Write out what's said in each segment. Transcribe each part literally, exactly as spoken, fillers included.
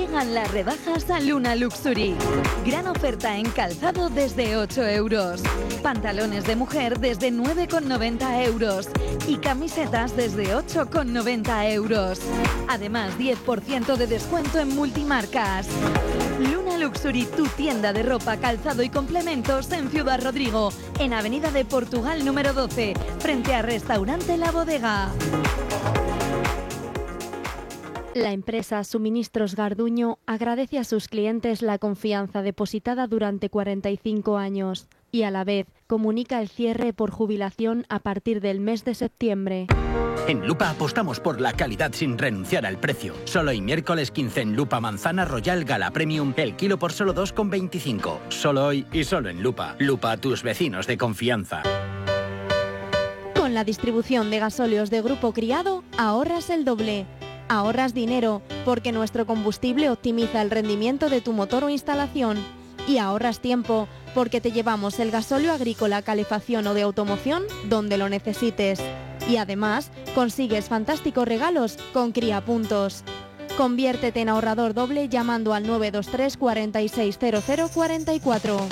Llegan las rebajas a Luna Luxury. Gran oferta en calzado desde ocho euros. Pantalones de mujer desde nueve con noventa euros. Y camisetas desde ocho con noventa euros. Además, diez por ciento de descuento en multimarcas. Luna Luxury, tu tienda de ropa, calzado y complementos en Ciudad Rodrigo, en Avenida de Portugal número doce, frente a Restaurante La Bodega. La empresa Suministros Garduño agradece a sus clientes la confianza depositada durante cuarenta y cinco años y a la vez comunica el cierre por jubilación a partir del mes de septiembre. En Lupa apostamos por la calidad sin renunciar al precio. Solo hoy miércoles quince en Lupa Manzana Royal Gala Premium, el kilo por solo dos con veinticinco. Solo hoy y solo en Lupa. Lupa, tus vecinos de confianza. Con la distribución de gasóleos de Grupo Criado, ahorras el doble. Ahorras dinero porque nuestro combustible optimiza el rendimiento de tu motor o instalación. Y ahorras tiempo porque te llevamos el gasóleo agrícola, calefacción o de automoción donde lo necesites. Y además consigues fantásticos regalos con Cría Puntos. Conviértete en ahorrador doble llamando al nueve dos tres, cuarenta y seis, cero cero cuarenta y cuatro.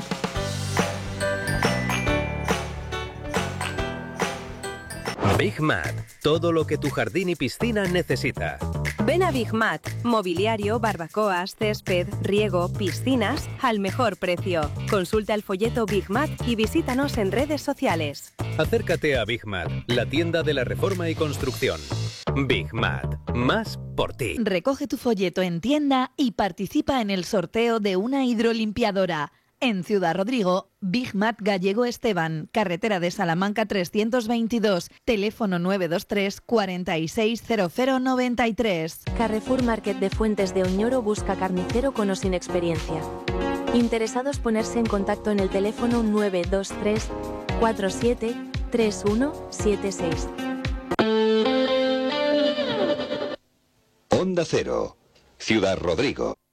Big Mat, todo lo que tu jardín y piscina necesita. Ven a Big Mat, mobiliario, barbacoas, césped, riego, piscinas, al mejor precio. Consulta el folleto Big Mat y visítanos en redes sociales. Acércate a Big Mat, la tienda de la reforma y construcción. Big Mat, más por ti. Recoge tu folleto en tienda y participa en el sorteo de una hidrolimpiadora. En Ciudad Rodrigo, Big Mat Gallego Esteban, carretera de Salamanca trescientos veintidós, teléfono nueve dos tres, cuarenta y seis, cero cero noventa y tres. Carrefour Market de Fuentes de Oñoro busca carnicero con o sin experiencia. Interesados ponerse en contacto en el teléfono nueve dos tres, cuatro siete, tres uno siete seis. Onda Cero, Ciudad Rodrigo.